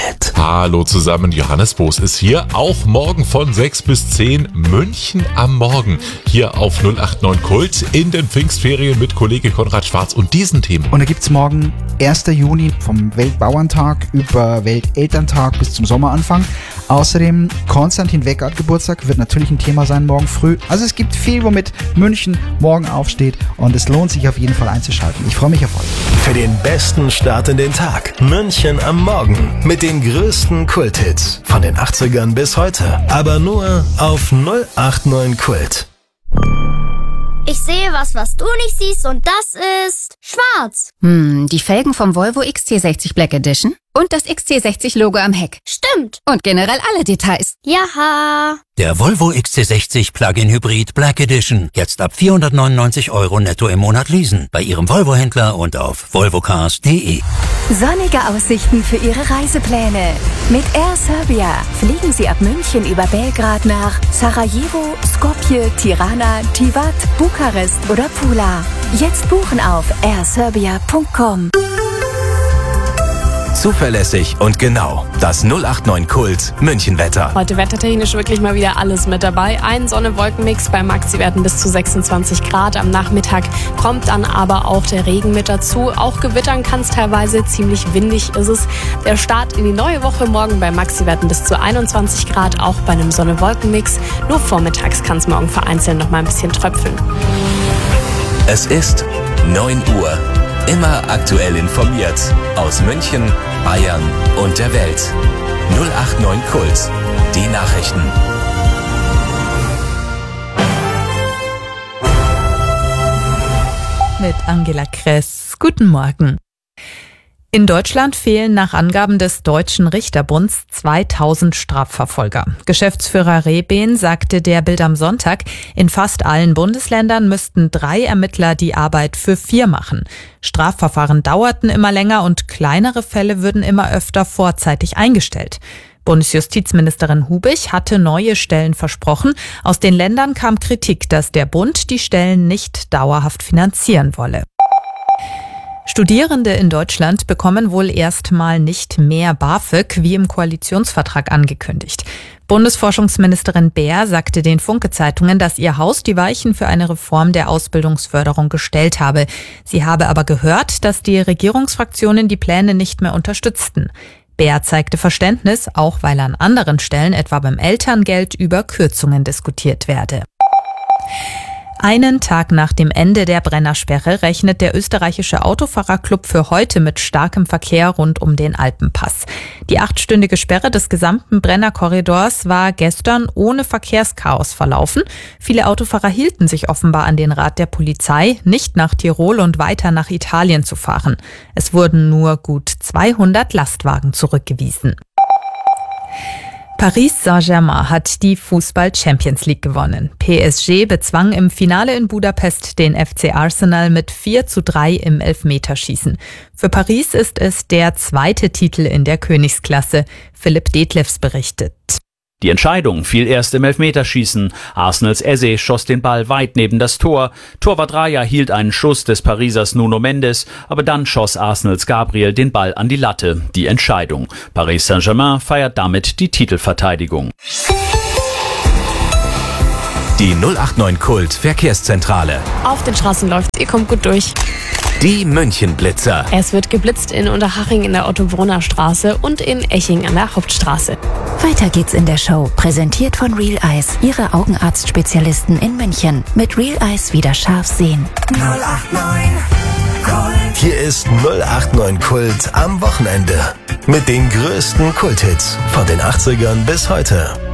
Welt. Hallo zusammen, Johannes Boos ist hier. Auch morgen von 6 bis 10 München am Morgen. Hier auf 089 Kult in den Pfingstferien mit Kollege Konrad Schwarz und diesen Themen. Und da gibt's morgen 1. Juni vom Weltbauerntag über Weltelterntag bis zum Sommeranfang. Außerdem Konstantin Weckert Geburtstag wird natürlich ein Thema sein morgen früh. Also es gibt viel, womit München morgen aufsteht und es lohnt sich auf jeden Fall einzuschalten. Ich freue mich auf euch. Für den besten Start in den Tag. München am Morgen mit den größten Kulthits von den 80ern bis heute. Aber nur auf 089 Kult. Ich sehe was du nicht siehst und das ist schwarz. Die Felgen vom Volvo XC60 Black Edition und das XC60-Logo am Heck. Stimmt. Und generell alle Details. Jaha. Der Volvo XC60 Plug-in Hybrid Black Edition. Jetzt ab 499 € netto im Monat leasen. Bei Ihrem Volvo-Händler und auf volvocars.de. Sonnige Aussichten für Ihre Reisepläne. Mit Air Serbia fliegen Sie ab München über Belgrad nach Sarajevo, Skopje, Tirana, Tivat, Bukarest oder Pula. Jetzt buchen auf airserbia.com. Zuverlässig und genau. Das 089 Kult Münchenwetter. Heute wettertechnisch wirklich mal wieder alles mit dabei. Ein Sonne-Wolken-Mix bei Maxi-Werten bis zu 26 Grad. Am Nachmittag kommt dann aber auch der Regen mit dazu. Auch gewittern kann es teilweise, ziemlich windig ist es. Der Start in die neue Woche morgen bei Maxi-Werten bis zu 21 Grad, auch bei einem Sonne-Wolken-Mix. Nur vormittags kann es morgen vereinzelt noch mal ein bisschen tröpfeln. Es ist 9 Uhr. Immer aktuell informiert. Aus München, Bayern und der Welt. 089 Kult. Die Nachrichten. Mit Angela Kress. Guten Morgen. In Deutschland fehlen nach Angaben des Deutschen Richterbunds 2000 Strafverfolger. Geschäftsführer Rehben sagte der Bild am Sonntag, in fast allen Bundesländern müssten 3 Ermittler die Arbeit für 4 machen. Strafverfahren dauerten immer länger und kleinere Fälle würden immer öfter vorzeitig eingestellt. Bundesjustizministerin Hubich hatte neue Stellen versprochen. Aus den Ländern kam Kritik, dass der Bund die Stellen nicht dauerhaft finanzieren wolle. Studierende in Deutschland bekommen wohl erstmal nicht mehr BAföG, wie im Koalitionsvertrag angekündigt. Bundesforschungsministerin Baer sagte den Funke-Zeitungen, dass ihr Haus die Weichen für eine Reform der Ausbildungsförderung gestellt habe. Sie habe aber gehört, dass die Regierungsfraktionen die Pläne nicht mehr unterstützten. Baer zeigte Verständnis, auch weil an anderen Stellen, etwa beim Elterngeld, über Kürzungen diskutiert werde. Einen Tag nach dem Ende der Brennersperre rechnet der österreichische Autofahrerclub für heute mit starkem Verkehr rund um den Alpenpass. Die 8-stündige Sperre des gesamten Brennerkorridors war gestern ohne Verkehrschaos verlaufen. Viele Autofahrer hielten sich offenbar an den Rat der Polizei, nicht nach Tirol und weiter nach Italien zu fahren. Es wurden nur gut 200 Lastwagen zurückgewiesen. Paris Saint-Germain hat die Fußball-Champions League gewonnen. PSG bezwang im Finale in Budapest den FC Arsenal mit 4:3 im Elfmeterschießen. Für Paris ist es der 2. Titel in der Königsklasse. Philipp Detlefs berichtet. Die Entscheidung fiel erst im Elfmeterschießen. Arsenals Eze schoss den Ball weit neben das Tor. Torwart Raya hielt einen Schuss des Parisers Nuno Mendes, aber dann schoss Arsenals Gabriel den Ball an die Latte. Die Entscheidung. Paris Saint-Germain feiert damit die Titelverteidigung. Die 089 Kult Verkehrszentrale. Auf den Straßen läuft, ihr kommt gut durch. Die Münchenblitzer. Es wird geblitzt in Unterhaching in der Otto-Brunner-Straße und in Eching an der Hauptstraße. Weiter geht's in der Show. Präsentiert von Real Eyes, Ihre Augenarztspezialisten in München. Mit Real Eyes wieder scharf sehen. 089 Kult. Hier ist 089 Kult am Wochenende. Mit den größten Kulthits von den 80ern bis heute.